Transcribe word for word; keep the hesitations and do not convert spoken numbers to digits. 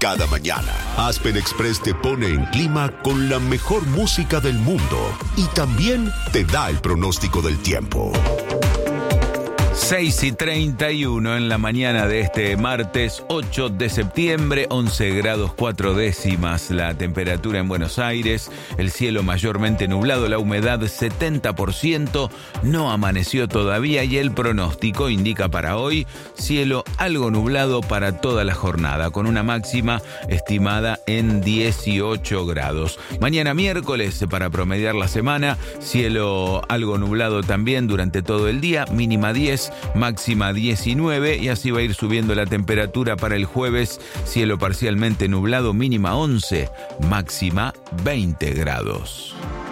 cada mañana. Aspen Express te pone en clima con la mejor música del mundo y también te da el pronóstico del tiempo. seis y treinta y uno en la mañana de este martes ocho de septiembre, once grados cuatro décimas la temperatura en Buenos Aires, el cielo mayormente nublado, la humedad setenta por ciento, no amaneció todavía y el pronóstico indica para hoy cielo algo nublado para toda la jornada, con una máxima estimada en dieciocho grados. Mañana miércoles, para promediar la semana, cielo algo nublado también durante todo el día, mínima diez, máxima diecinueve, y así va a ir subiendo la temperatura para el jueves, cielo parcialmente nublado, mínima once, máxima veinte grados.